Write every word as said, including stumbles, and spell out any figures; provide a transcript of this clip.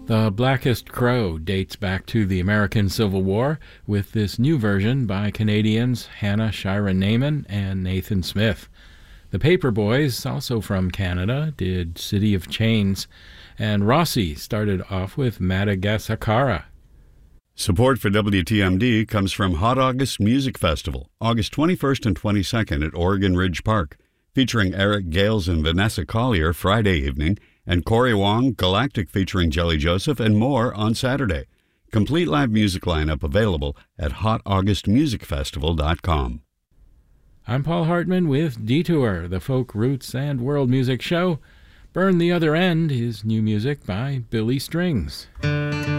The Blackest Crow dates back to the American Civil War, with this new version by Canadians Hannah Shira Naiman and Nathan Smith. The Paperboys, also from Canada, did City of Chains, and Rossi started off with Madagascar. Support for W T M D comes from Hot August Music Festival, August twenty-first and twenty-second at Oregon Ridge Park, featuring Eric Gales and Vanessa Collier Friday evening, and Corey Wong, Galactic featuring Jelly Joseph, and more on Saturday. Complete live music lineup available at hot august music festival dot com. I'm Paul Hartman with Detour, the folk roots and world music show. Burn the Other End is new music by Billy Strings.